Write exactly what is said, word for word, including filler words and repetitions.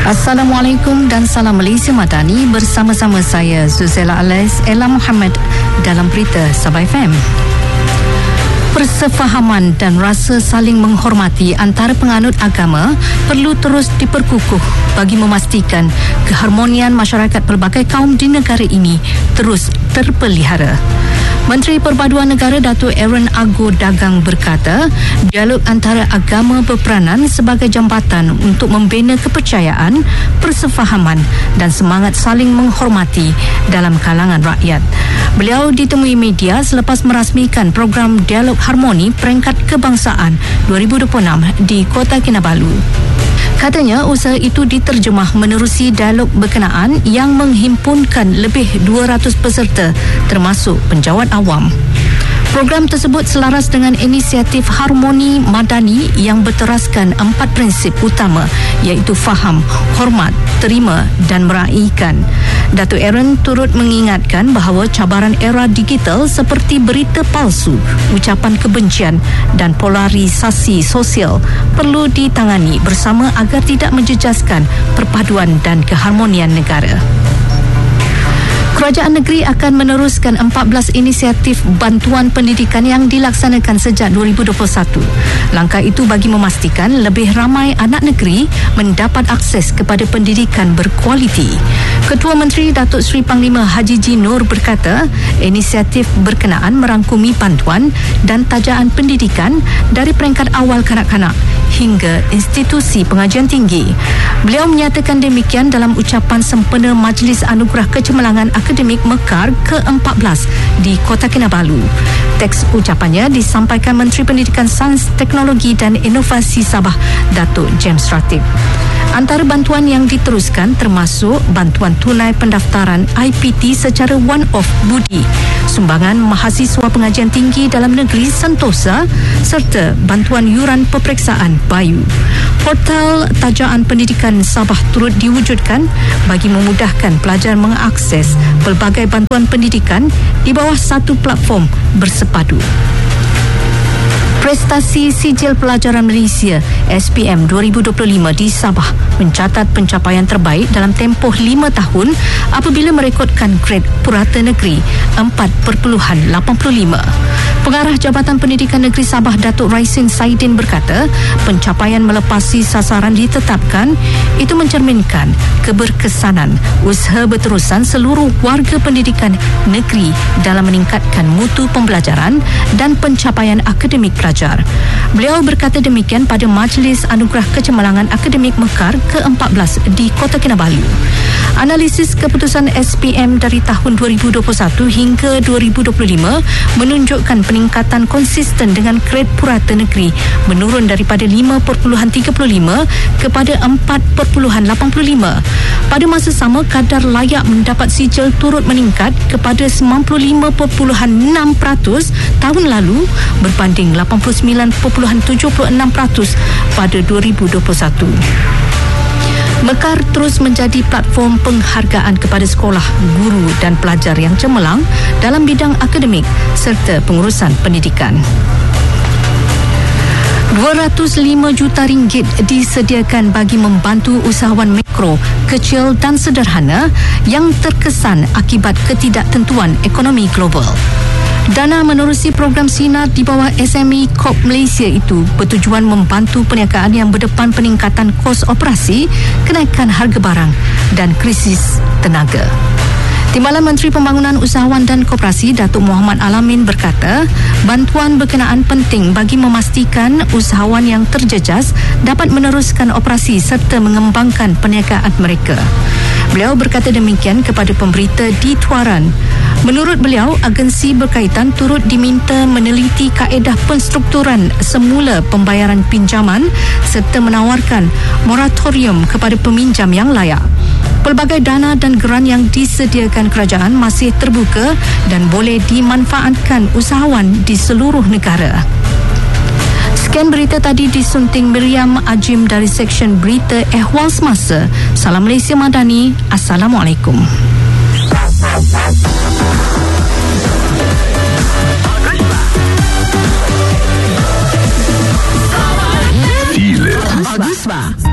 Assalamualaikum dan salam Malaysia Madani, bersama-sama saya Zuzela Alice Ella Muhammad dalam berita Sabah F M. Persefahaman dan rasa saling menghormati antara penganut agama perlu terus diperkukuh bagi memastikan keharmonian masyarakat pelbagai kaum di negara ini terus terpelihara. Menteri Perpaduan Negara Datuk Aaron Ago Dagang berkata, dialog antara agama berperanan sebagai jambatan untuk membina kepercayaan, persefahaman dan semangat saling menghormati dalam kalangan rakyat. Beliau ditemui media selepas merasmikan program Dialog Harmoni Peringkat Kebangsaan dua ribu dua puluh enam di Kota Kinabalu. Katanya usaha itu diterjemah menerusi dialog berkenaan yang menghimpunkan lebih dua ratus peserta termasuk penjawat awam. Program tersebut selaras dengan inisiatif Harmoni Madani yang berteraskan empat prinsip utama iaitu faham, hormat, terima dan meraihkan. Datuk Aaron turut mengingatkan bahawa cabaran era digital seperti berita palsu, ucapan kebencian dan polarisasi sosial perlu ditangani bersama agar tidak menjejaskan perpaduan dan keharmonian negara. Kerajaan negeri akan meneruskan empat belas inisiatif bantuan pendidikan yang dilaksanakan sejak dua ribu dua puluh satu. Langkah itu bagi memastikan lebih ramai anak negeri mendapat akses kepada pendidikan berkualiti. Ketua Menteri Datuk Seri Panglima Haji Ji Nur berkata, inisiatif berkenaan merangkumi bantuan dan tajaan pendidikan dari peringkat awal kanak-kanak hingga institusi pengajian tinggi. Beliau menyatakan demikian dalam ucapan sempena Majlis Anugerah Kecemerlangan Akademik Mekar ke empat belas di Kota Kinabalu. Teks ucapannya disampaikan Menteri Pendidikan Sains, Teknologi dan Inovasi Sabah, Datuk James Ratib. Antara bantuan yang diteruskan termasuk bantuan tunai pendaftaran I P T secara one-off budi, sumbangan mahasiswa pengajian tinggi dalam negeri Sentosa serta bantuan yuran peperiksaan Bayu. Portal Tajaan Pendidikan Sabah turut diwujudkan bagi memudahkan pelajar mengakses pelbagai bantuan pendidikan di bawah satu platform bersepadu. Prestasi Sijil Pelajaran Malaysia S P M dua ribu dua puluh lima di Sabah mencatat pencapaian terbaik dalam tempoh lima tahun apabila merekodkan grade purata negeri empat perpuluhan lapan puluh lima. Pengarah Jabatan Pendidikan Negeri Sabah Datuk Raisin Saidin berkata, pencapaian melepasi sasaran ditetapkan itu mencerminkan keberkesanan usaha berterusan seluruh warga pendidikan negeri dalam meningkatkan mutu pembelajaran dan pencapaian akademik pelajar. Beliau berkata demikian pada Majlis Anugerah Kecemerlangan Akademik Mekar ke empat belas di Kota Kinabalu. Analisis keputusan S P M dari tahun dua ribu dua puluh satu hingga dua ribu dua puluh lima menunjukkan peningkatan konsisten dengan grade purata negeri menurun daripada lima perpuluhan tiga puluh lima kepada empat perpuluhan lapan puluh lima. Pada masa sama, kadar layak mendapat sijil turut meningkat kepada sembilan puluh lima perpuluhan enam peratus tahun lalu berbanding lapan puluh sembilan perpuluhan tujuh enam peratus pada dua ribu dua puluh satu. Mekar terus menjadi platform penghargaan kepada sekolah, guru dan pelajar yang cemerlang dalam bidang akademik serta pengurusan pendidikan. dua ratus lima juta ringgit disediakan bagi membantu usahawan mikro, kecil dan sederhana yang terkesan akibat ketidaktentuan ekonomi global. Dana menerusi program Sinar di bawah S M E Corp Malaysia itu bertujuan membantu perniagaan yang berdepan peningkatan kos operasi, kenaikan harga barang dan krisis tenaga. Timbalan Menteri Pembangunan Usahawan dan Koperasi Datuk Muhammad Alamin berkata, bantuan berkenaan penting bagi memastikan usahawan yang terjejas dapat meneruskan operasi serta mengembangkan perniagaan mereka. Beliau berkata demikian kepada pemberita di Tuaran. Menurut beliau, agensi berkaitan turut diminta meneliti kaedah penstrukturan semula pembayaran pinjaman serta menawarkan moratorium kepada peminjam yang layak. Pelbagai dana dan geran yang disediakan kerajaan masih terbuka dan boleh dimanfaatkan usahawan di seluruh negara. Sekian berita tadi disunting Miriam Ajim dari Seksyen Berita Ehwal Semasa. Salam Malaysia Madani. Assalamualaikum. Bagus, Pak.